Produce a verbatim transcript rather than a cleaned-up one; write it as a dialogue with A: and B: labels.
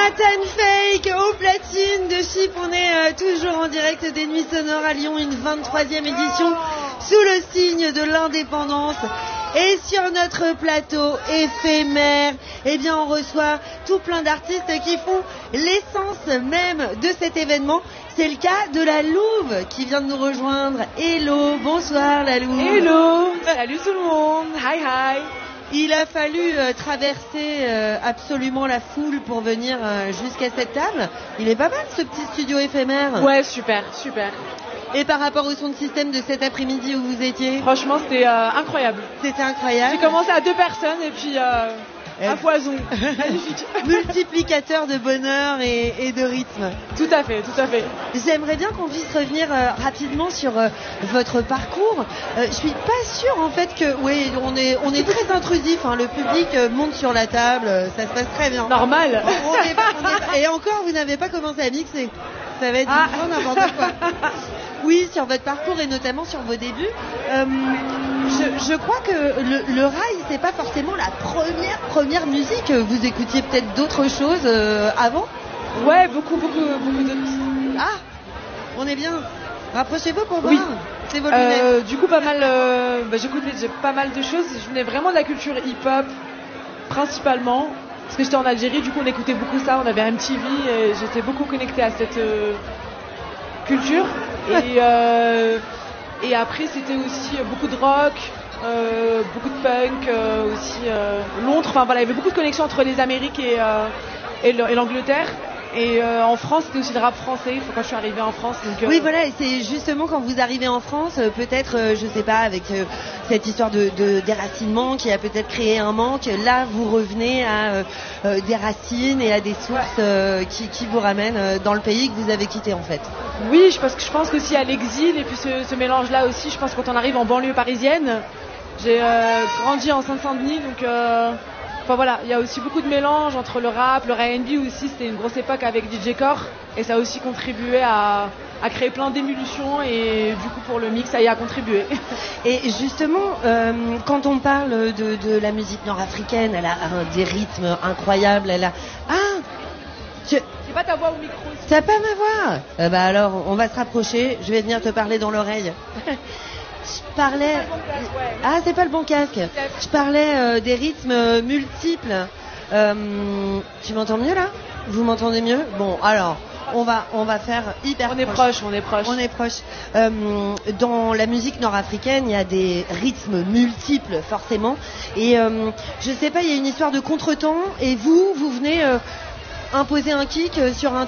A: Nathan Fake au platine de Chypre. On est euh, toujours en direct des Nuits Sonores à Lyon, une vingt-troisième édition sous le signe de l'indépendance. Et sur notre plateau éphémère, eh bien on reçoit tout plein d'artistes qui font l'essence même de cet événement. C'est le cas de la Louve qui vient de nous rejoindre. Hello, bonsoir la Louve.
B: Hello, salut tout le monde, hi hi.
A: Il a fallu euh, traverser euh, absolument la foule pour venir euh, jusqu'à cette table. Il est pas mal ce petit studio éphémère.
B: Ouais, super, super.
A: Et par rapport au son de système de cet après-midi où vous étiez?
B: Franchement, c'était euh, incroyable.
A: C'était incroyable.
B: J'ai commencé à deux personnes et puis euh, à foison. Magnifique.
A: Multiplicateur de bonheur et, et de rythme.
B: Tout à fait, tout à fait.
A: J'aimerais bien qu'on puisse revenir euh, rapidement sur euh, votre parcours. Euh, je suis pas sûre en fait que, oui, on est on est très intrusif. Hein, le public euh, monte sur la table, euh, ça se passe très bien.
B: Normal.
A: On est, on est, et encore, vous n'avez pas commencé à mixer. Ça va être
B: ah.
A: du n'importe quoi. Oui, sur votre parcours et notamment sur vos débuts. Euh, je, je crois que le, le rail, c'est pas forcément la première première musique. Vous écoutiez peut-être d'autres choses euh, avant?
B: Ouais, beaucoup, beaucoup, beaucoup d'autres.
A: Ah, on est bien. Rapprochez-vous pour voir.
B: Oui.
A: C'est vos
B: euh,
A: lunettes.
B: Du coup, pas mal. Euh, bah, j'écoutais j'ai pas mal de choses. Je venais vraiment de la culture hip-hop, principalement. Parce que j'étais en Algérie, du coup, on écoutait beaucoup ça. On avait M T V et j'étais beaucoup connectée à cette euh, culture. Et, euh, et après, c'était aussi beaucoup de rock, euh, beaucoup de punk, euh, aussi euh, Londres. Enfin voilà, il y avait beaucoup de connexions entre les Amériques et, euh, et l'Angleterre. Et euh, en France, c'était aussi le rap français. Il faut quand je suis arrivée en France. Donc, euh...
A: Oui, voilà, et c'est justement quand vous arrivez en France, euh, peut-être, euh, je sais pas, avec euh, cette histoire de, de déracinement qui a peut-être créé un manque. Là, vous revenez à euh, euh, des racines et à des sources euh, qui, qui vous ramènent euh, dans le pays que vous avez quitté en fait.
B: Oui, je pense que je pense qu'aussi à l'exil et puis ce, ce mélange-là aussi. Je pense que quand on arrive en banlieue parisienne, j'ai euh, grandi en Seine-Saint-Denis, donc. Euh... Enfin voilà, il y a aussi beaucoup de mélange entre le rap, le R and B aussi, c'était une grosse époque avec D J Core et ça a aussi contribué à, à créer plein d'émulsions et du coup pour le mix ça y a contribué.
A: Et justement, euh, quand on parle de, de la musique nord-africaine, elle a un, des rythmes incroyables, elle a... Ah tu...
B: J'ai pas ta voix au micro.
A: T'as pas ma voix euh, Bah alors, on va se rapprocher, je vais venir te parler dans l'oreille. Je parlais. Ah, c'est pas le bon casque. Je parlais euh, des rythmes euh, multiples. Euh, tu m'entends mieux là? Vous m'entendez mieux? Bon, alors, on va, on va faire hyper.
B: On est proche, on est proche.
A: On est proche. Euh, dans la musique nord-africaine, il y a des rythmes multiples, forcément. Et euh, je sais pas, il y a une histoire de contretemps. Et vous, vous venez euh, imposer un kick sur un